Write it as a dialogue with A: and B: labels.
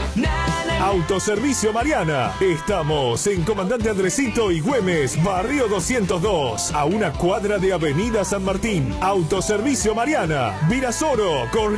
A: Autoservicio Mariana. Estamos en Comandante Andresito y Güemes, Barrio 202, a una cuadra de Avenida San Martín. Autoservicio Mariana, Virasoro, Corrientes.